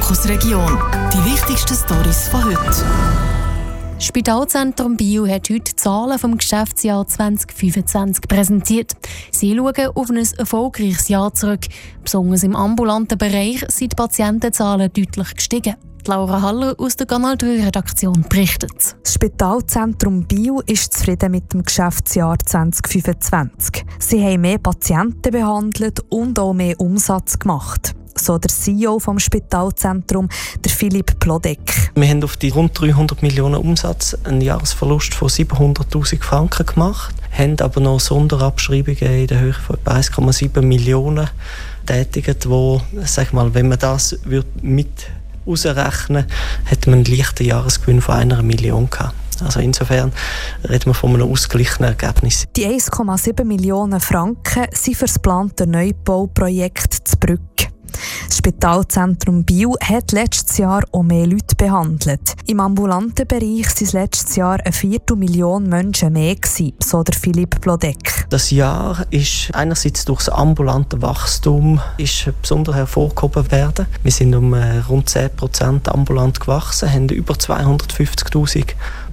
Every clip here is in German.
Fokus Region. Die wichtigsten Storys von heute. Das Spitalzentrum Biel hat heute die Zahlen vom Geschäftsjahr 2025 präsentiert. Sie schauen auf ein erfolgreiches Jahr zurück. Besonders im ambulanten Bereich sind die Patientenzahlen deutlich gestiegen. Laura Haller aus der Kanal 3-Redaktion berichtet. Das Spitalzentrum Biel ist zufrieden mit dem Geschäftsjahr 2025. Sie haben mehr Patienten behandelt und auch mehr Umsatz gemacht. So der CEO vom Spitalzentrum, der Philipp Plodek. Wir haben auf die rund 300 Millionen Umsatz einen Jahresverlust von 700'000 Franken gemacht, haben aber noch Sonderabschreibungen in der Höhe von 1,7 Millionen tätigt, wo, sag mal, wenn man das mit ausrechnen, hat man einen leichten Jahresgewinn von 1 Million gehabt. Also insofern reden wir von einem ausgeglichenen Ergebnis. Die 1,7 Millionen Franken sind für das geplante Neubauprojekt zu Brügg. Das Spitalzentrum Biel hat letztes Jahr auch mehr Leute behandelt. Im ambulanten Bereich waren es letztes Jahr 250.000 Menschen mehr gewesen, so der Philipp Plodek. Das Jahr ist einerseits durch das ambulante Wachstum besonders hervorgehoben werden. Wir sind um rund 10% ambulant gewachsen, haben über 250'000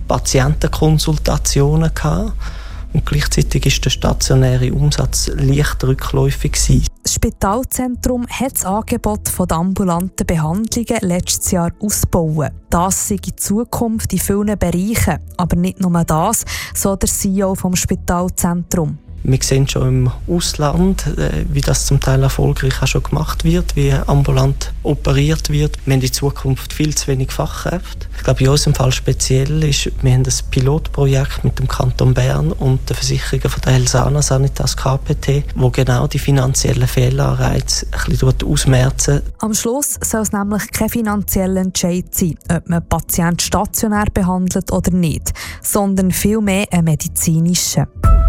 Patientenkonsultationen gehabt. Und gleichzeitig war der stationäre Umsatz leicht rückläufig gewesen. Das Spitalzentrum hat das Angebot der ambulanten Behandlungen letztes Jahr ausgebaut. Das sei in Zukunft in vielen Bereichen. Aber nicht nur das, so der CEO vom Spitalzentrum. Wir sehen schon im Ausland, wie das zum Teil erfolgreich auch schon gemacht wird, wie ambulant operiert wird. Wir haben in Zukunft viel zu wenig Fachkräfte. Ich glaube, in unserem Fall speziell ist, wir haben ein Pilotprojekt mit dem Kanton Bern und der Versicherung von der Helsana Sanitas KPT, wo genau die finanziellen Fehlanreize ein bisschen ausmerzen. Am Schluss soll es nämlich kein finanzieller Entscheid sein, ob man Patienten stationär behandelt oder nicht, sondern vielmehr ein medizinischer.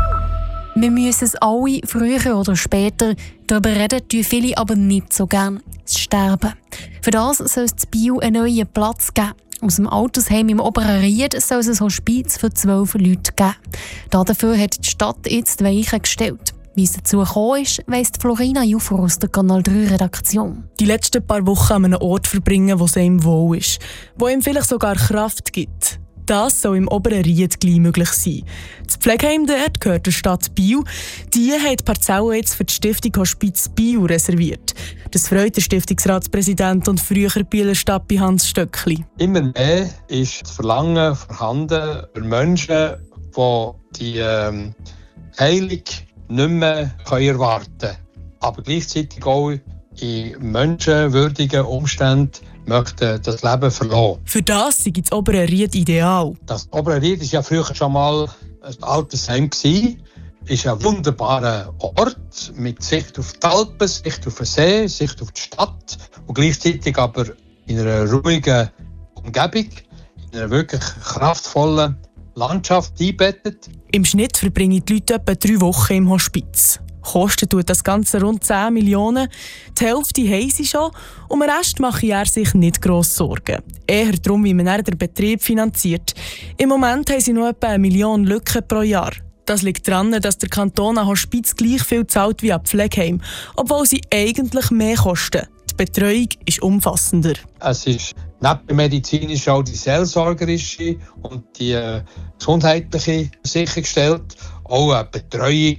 Wir müssen es alle früher oder später, darüber reden tun viele aber nicht so gern, das Sterben. Für das soll es in Biel einen neuen Platz geben. Aus dem Altersheim im Oberen Ried soll es ein Hospiz für 12 Leute geben. Dafür hat die Stadt jetzt die Weichen gestellt. Wie es dazu gekommen ist, weiss Florina Jufer aus der Kanal 3-Redaktion. Die letzten paar Wochen an einem Ort verbringen, wo es ihm wohl ist, wo ihm vielleicht sogar Kraft gibt. Das soll im Oberen Ried gleich möglich sein. Das Pflegeheim dort gehört der Stadt Biel. Die hat die Parzelle jetzt für die Stiftung Hospiz Biel reserviert. Das freut der Stiftungsratspräsident und frühere Bieler Stadtbi Hans Stöckli. Immer mehr ist das Verlangen vorhanden für Menschen, die die Heilung nicht mehr erwarten können. Aber gleichzeitig auch in menschenwürdigen Umständen möchten das Leben verlassen. Für das sei das Obere Ried ideal. Das Obere Ried war ja früher schon mal ein Altersheim. Es ist ein wunderbarer Ort mit Sicht auf die Alpen, Sicht auf den See, Sicht auf die Stadt und gleichzeitig aber in einer ruhigen Umgebung, in einer wirklich kraftvollen Landschaft eingebettet. Im Schnitt verbringen die Leute etwa 3 Wochen im Hospiz. Kosten tut das Ganze rund 10 Millionen. Die Hälfte haben sie schon. Um den Rest mache er sich nicht gross Sorgen. Eher darum, wie man den Betrieb finanziert. Im Moment haben sie noch etwa 1 Million Lücken pro Jahr. Das liegt daran, dass der Kanton an Hospiz gleich viel zahlt wie an Pflegeheim, obwohl sie eigentlich mehr kosten. Die Betreuung ist umfassender. Es ist neben der medizinischen auch die seelsorgerische und die gesundheitliche sichergestellt. Auch eine Betreuung,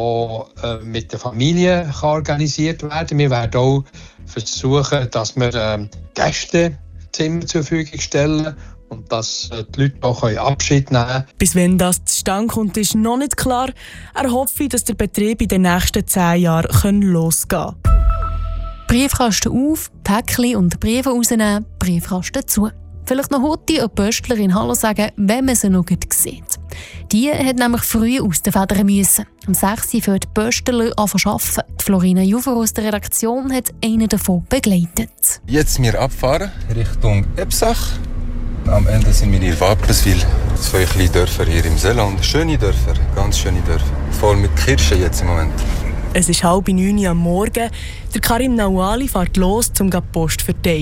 die mit der Familie organisiert werden kann. Wir werden auch versuchen, dass wir Gästezimmer zur Verfügung stellen und dass die Leute auch Abschied nehmen können. Bis wenn das zustande kommt, ist noch nicht klar. Er hoffe, dass der Betrieb in den nächsten 10 Jahren losgehen kann. Briefkasten auf, Päckchen und Briefe rausnehmen, Briefkasten zu. Vielleicht noch heute eine Pöstlerin Hallo sagen, wenn man sie noch gut sieht. Die hat nämlich früh aus den Federn müssen. Am 6. Uhr für die Pöstler arbeiten. Die Florina Jufer aus der Redaktion hat einen davon begleitet. Jetzt wir abfahren Richtung Ebsach. Am Ende sind wir in Wapenswil. 2 kleine Dörfer hier im Seeland. Schöne Dörfer, ganz schöne Dörfer. Voll mit Kirschen jetzt im Moment. Es ist 8:30 am Morgen. Der Karim Nawali fährt los, um die Post zu verteilen.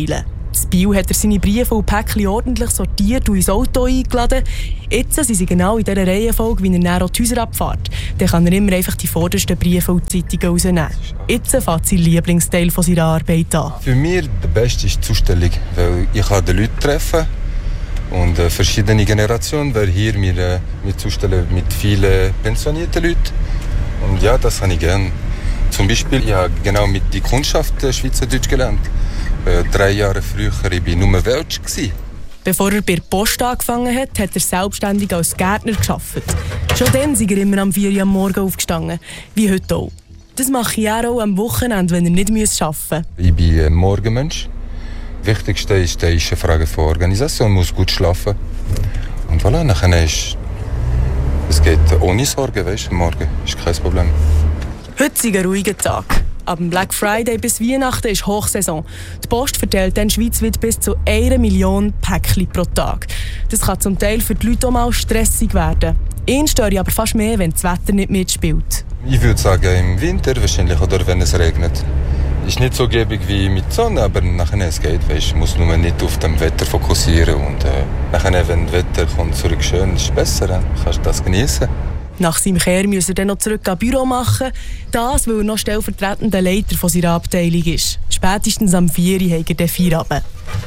In Biel hat er seine Briefe und Päckchen ordentlich sortiert und ins Auto eingeladen. Jetzt sind sie genau in dieser Reihenfolge, wie er dann auch die Häuser abfährt. Dann kann er immer einfach die vordersten Briefe und Zeitungen rausnehmen. Jetzt fängt sein Lieblingsteil von seiner Arbeit an. Für mich der Beste ist die Zustellung, weil ich kann die Leute treffen und verschiedene Generationen, weil hier wir zustellen mit vielen pensionierten Leuten. Und ja, das habe ich gerne. Zum Beispiel, ich habe genau mit der Kundschaft Schweizerdeutsch gelernt. 3 Jahre früher war ich nur Welsch. Bevor er bei der Post angefangen hat, hat er selbstständig als Gärtner gearbeitet. Schon dann ist er immer am 4 Uhr am Morgen aufgestanden, wie heute auch. Das mache ich auch am Wochenende, wenn er nicht arbeiten muss. Ich bin ein Morgenmensch. Das Wichtigste ist eine Frage von Organisation. Man muss gut schlafen. Und voilà, nachher es geht ohne Sorgen, weißt du, morgen ist kein Problem. Heute ist ein ruhiger Tag. Ab Black Friday bis Weihnachten ist Hochsaison. Die Post verteilt dann schweizweit bis zu 1 Million Päckchen pro Tag. Das kann zum Teil für die Leute auch mal stressig werden. Ihn stört aber fast mehr, wenn das Wetter nicht mitspielt. Ich würde sagen, im Winter wahrscheinlich oder wenn es regnet. Ist nicht so gäbig wie mit Sonne, aber nachher es geht. Weißt, muss nur nicht auf dem Wetter fokussieren. Und nachher, wenn das Wetter kommt, zurück schön, ist es besser. Dann kannst du das genießen. Nach seinem Kehr muss er dann noch zurück ans Büro machen. Das, weil er noch stellvertretender Leiter von seiner Abteilung ist. Spätestens am 4 Uhr hat er den Feierabend.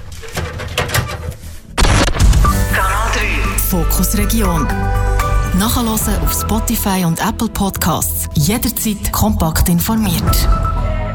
Kanal 3 Fokus Region. Nachhören auf Spotify und Apple Podcasts. Jederzeit kompakt informiert.